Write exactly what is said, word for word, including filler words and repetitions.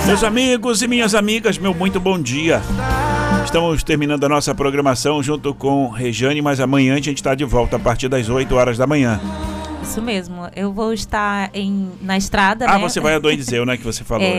Meus amigos e minhas amigas, meu muito bom dia. Estamos terminando a nossa programação junto com Rejane, mas amanhã a gente está de volta a partir das oito horas da manhã. Isso mesmo, eu vou estar em, na estrada, Ah, né? você vai a Dom Eliseu, né, que você falou. É,